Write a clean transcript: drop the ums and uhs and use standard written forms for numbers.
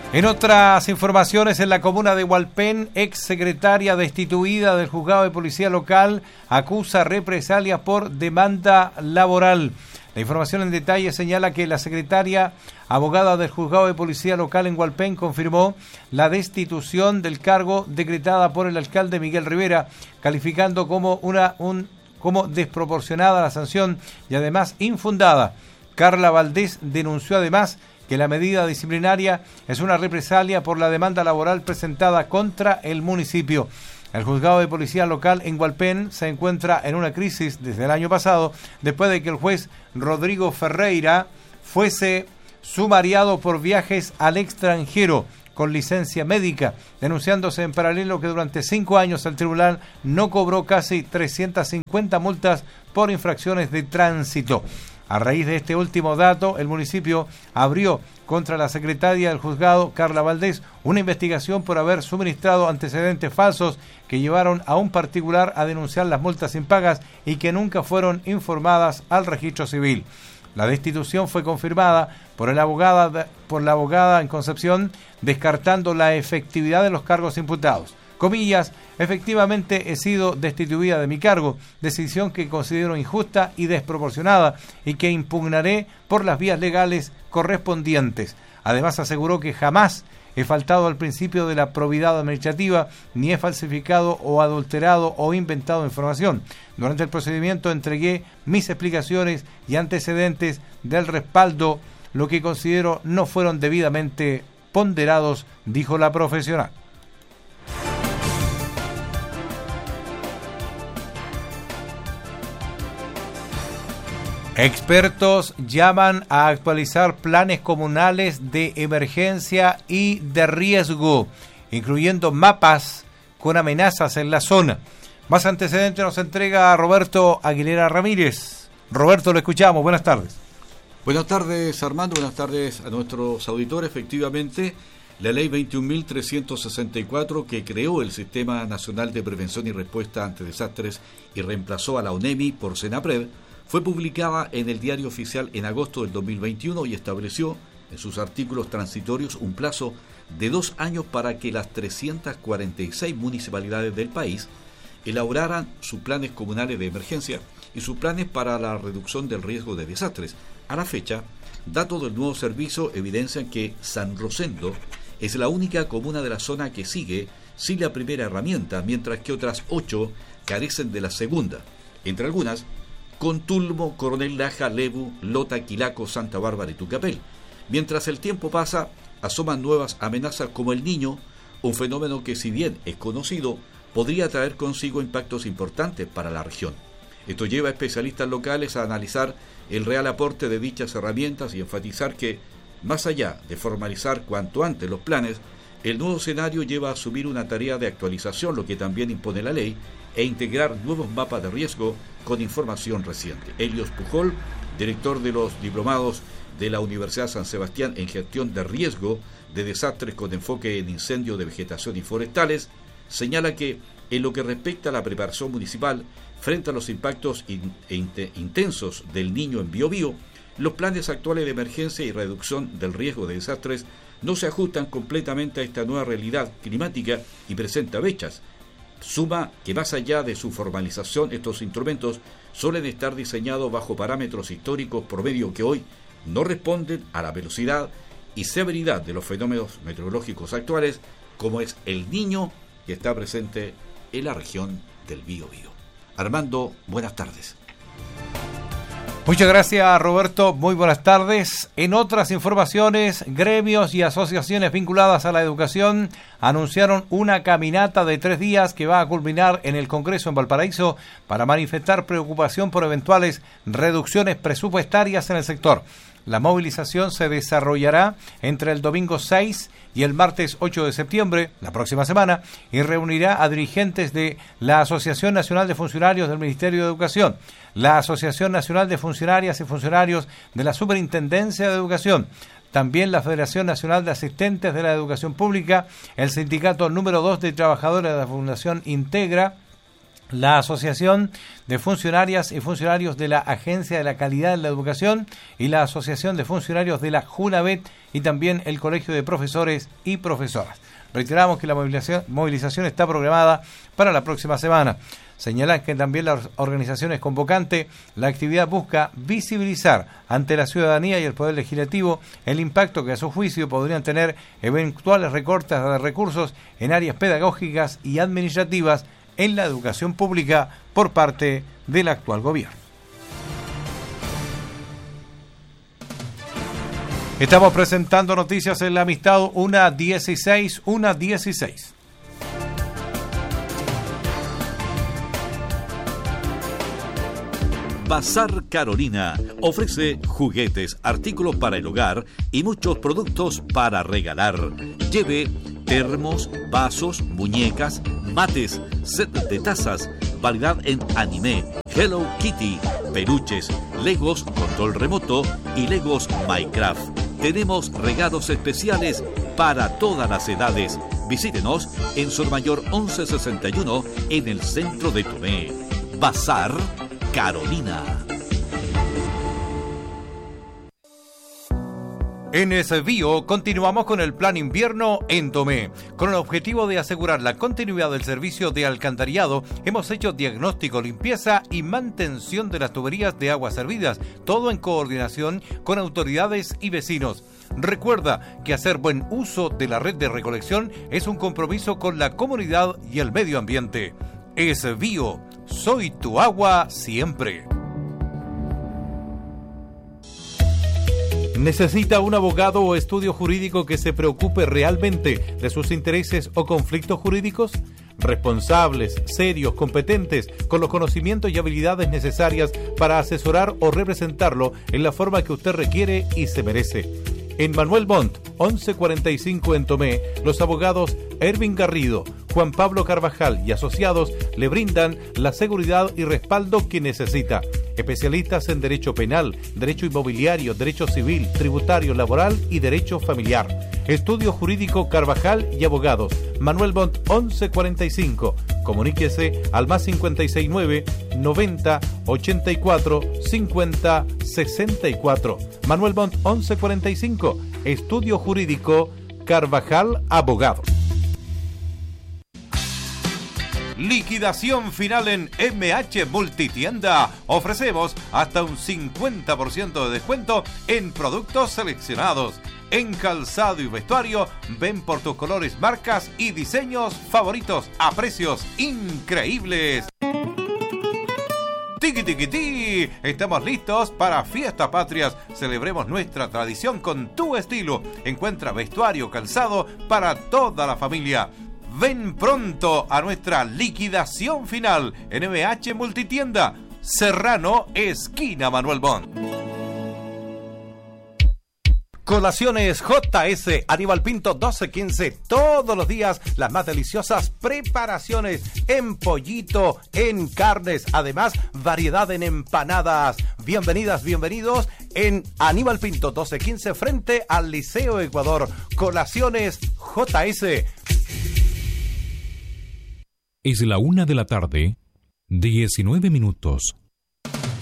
En otras informaciones, en la comuna de Hualpén, ex secretaria destituida del juzgado de policía local acusa represalias por demanda laboral. La información en detalle señala que la secretaria abogada del juzgado de policía local en Hualpén confirmó la destitución del cargo decretada por el alcalde Miguel Rivera, calificando como como desproporcionada la sanción y además infundada. Carla Valdés denunció además que la medida disciplinaria es una represalia por la demanda laboral presentada contra el municipio. El juzgado de policía local en Hualpén se encuentra en una crisis desde el año pasado, después de que el juez Rodrigo Ferreira fuese sumariado por viajes al extranjero con licencia médica, denunciándose en paralelo que durante 5 años el tribunal no cobró casi 350 multas por infracciones de tránsito. A raíz de este último dato, el municipio abrió contra la secretaria del juzgado, Carla Valdés, una investigación por haber suministrado antecedentes falsos que llevaron a un particular a denunciar las multas impagas y que nunca fueron informadas al registro civil. La destitución fue confirmada por la abogada en Concepción, descartando la efectividad de los cargos imputados. Comillas, efectivamente he sido destituida de mi cargo, decisión que considero injusta y desproporcionada y que impugnaré por las vías legales correspondientes. Además aseguró que jamás he faltado al principio de la probidad administrativa, ni he falsificado o adulterado o inventado información. Durante el procedimiento entregué mis explicaciones y antecedentes del respaldo, lo que considero no fueron debidamente ponderados, dijo la profesional. Expertos llaman a actualizar planes comunales de emergencia y de riesgo, incluyendo mapas con amenazas en la zona. Más antecedentes nos entrega Roberto Aguilera Ramírez. Roberto, lo escuchamos. Buenas tardes. Buenas tardes, Armando. Buenas tardes a nuestros auditores. Efectivamente, la ley 21.364, que creó el Sistema Nacional de Prevención y Respuesta ante Desastres y reemplazó a la ONEMI por Senapred, fue publicada en el Diario Oficial en agosto del 2021 y estableció en sus artículos transitorios un plazo de 2 años para que las 346 municipalidades del país elaboraran sus planes comunales de emergencia y sus planes para la reducción del riesgo de desastres. A la fecha, datos del nuevo servicio evidencian que San Rosendo es la única comuna de la zona que sigue sin la primera herramienta, mientras que otras 8 carecen de la segunda. Entre algunas, Contulmo, Coronel Laja, Lebu, Lota, Quilaco, Santa Bárbara y Tucapel. Mientras el tiempo pasa, asoman nuevas amenazas como el Niño, un fenómeno que, si bien es conocido, podría traer consigo impactos importantes para la región. Esto lleva a especialistas locales a analizar el real aporte de dichas herramientas y enfatizar que, más allá de formalizar cuanto antes los planes, el nuevo escenario lleva a asumir una tarea de actualización, lo que también impone la ley, e integrar nuevos mapas de riesgo con información reciente. Helios Pujol, director de los diplomados de la Universidad San Sebastián en gestión de riesgo de desastres con enfoque en incendio de vegetación y forestales, señala que en lo que respecta a la preparación municipal frente a los impactos intensos del Niño en Biobío, los planes actuales de emergencia y reducción del riesgo de desastres no se ajustan completamente a esta nueva realidad climática y presenta brechas. Suma que más allá de su formalización, estos instrumentos suelen estar diseñados bajo parámetros históricos promedio que hoy no responden a la velocidad y severidad de los fenómenos meteorológicos actuales, como es el Niño que está presente en la región del Biobío. Armando, buenas tardes. Muchas gracias, Roberto. Muy buenas tardes. En otras informaciones, gremios y asociaciones vinculadas a la educación anunciaron una caminata de 3 días que va a culminar en el Congreso en Valparaíso para manifestar preocupación por eventuales reducciones presupuestarias en el sector. La movilización se desarrollará entre el domingo 6 y el martes 8 de septiembre, la próxima semana, y reunirá a dirigentes de la Asociación Nacional de Funcionarios del Ministerio de Educación, la Asociación Nacional de Funcionarias y Funcionarios de la Superintendencia de Educación, también la Federación Nacional de Asistentes de la Educación Pública, el Sindicato número 2 de Trabajadores de la Fundación Integra, la Asociación de Funcionarias y Funcionarios de la Agencia de la Calidad en la Educación y la Asociación de Funcionarios de la Junavet y también el Colegio de Profesores y Profesoras. Reiteramos que la movilización está programada para la próxima semana. Señalan que también las organizaciones convocantes, la actividad busca visibilizar ante la ciudadanía y el Poder Legislativo el impacto que a su juicio podrían tener eventuales recortes de recursos en áreas pedagógicas y administrativas en la educación pública por parte del actual gobierno. Estamos presentando noticias en la amistad 1:16. Bazar Carolina ofrece juguetes, artículos para el hogar y muchos productos para regalar. Lleve termos, vasos, muñecas, mates, set de tazas, variedad en anime, Hello Kitty, peluches, Legos control remoto y Legos Minecraft. Tenemos regalos especiales para todas las edades. Visítenos en Sormayor 1161 en el centro de Tomé. Bazar Carolina. En Esbio continuamos con el plan invierno en Tomé. Con el objetivo de asegurar la continuidad del servicio de alcantarillado, hemos hecho diagnóstico, limpieza y mantención de las tuberías de aguas servidas, todo en coordinación con autoridades y vecinos. Recuerda que hacer buen uso de la red de recolección es un compromiso con la comunidad y el medio ambiente. Esbio, soy tu agua siempre. ¿Necesita un abogado o estudio jurídico que se preocupe realmente de sus intereses o conflictos jurídicos? Responsables, serios, competentes, con los conocimientos y habilidades necesarias para asesorar o representarlo en la forma que usted requiere y se merece. En Manuel Montt, 1145 en Tomé, los abogados Ervin Garrido, Juan Pablo Carvajal y asociados le brindan la seguridad y respaldo que necesita. Especialistas en derecho penal, derecho inmobiliario, derecho civil, tributario, laboral y derecho familiar. Estudio Jurídico Carvajal y Abogados. Manuel Montt 1145. Comuníquese al más 569 90 84 50 64. Manuel Montt 1145. Estudio Jurídico Carvajal Abogados. Liquidación final en MH Multitienda. Ofrecemos hasta un 50% de descuento en productos seleccionados. En calzado y vestuario, ven por tus colores, marcas y diseños favoritos a precios increíbles. Tiki tiki ti, estamos listos para Fiestas Patrias. Celebremos nuestra tradición con tu estilo. Encuentra vestuario, calzado para toda la familia. Ven pronto a nuestra liquidación final en MH Multitienda, Serrano, esquina Manuel Montt. Colaciones JS, Aníbal Pinto 1215, todos los días las más deliciosas preparaciones en pollito, en carnes, además variedad en empanadas. Bienvenidas, bienvenidos en Aníbal Pinto 1215 frente al Liceo Ecuador. Colaciones JS. Es la 1:19 p.m.